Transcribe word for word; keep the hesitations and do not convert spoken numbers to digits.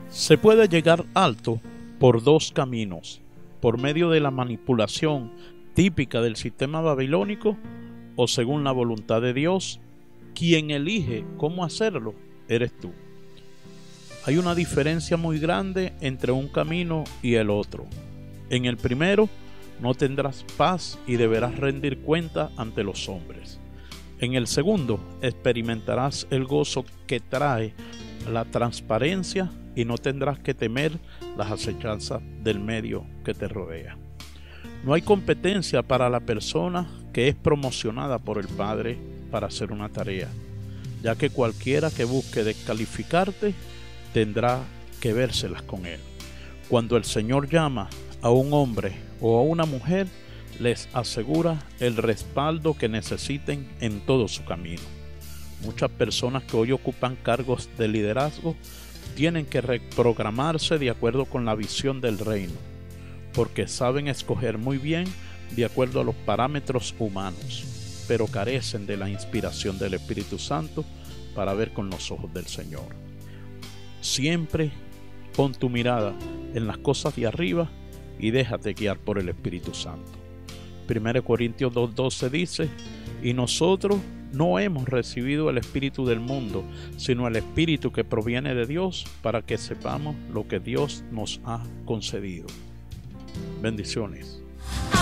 Se puede llegar alto por dos caminos: por medio de la manipulación típica del sistema babilónico o según la voluntad de Dios. Quien elige cómo hacerlo eres tú. Hay una diferencia muy grande entre un camino y el otro. En el primero no tendrás paz y deberás rendir cuenta ante los hombres. En el segundo experimentarás el gozo que trae la transparencia y no tendrás que temer las acechanzas del medio que te rodea. No hay competencia para la persona que es promocionada por el Padre para hacer una tarea, ya que cualquiera que busque descalificarte tendrá que vérselas con él. Cuando el Señor llama a un hombre o a una mujer, les asegura el respaldo que necesiten en todo su camino. Muchas personas que hoy ocupan cargos de liderazgo tienen que reprogramarse de acuerdo con la visión del reino, porque saben escoger muy bien de acuerdo a los parámetros humanos, pero carecen de la inspiración del Espíritu Santo para ver con los ojos del Señor. Siempre pon tu mirada en las cosas de arriba y déjate guiar por el Espíritu Santo. primera Corintios dos doce dice: y nosotros no hemos recibido el espíritu del mundo, sino el espíritu que proviene de Dios, para que sepamos lo que Dios nos ha concedido. Bendiciones.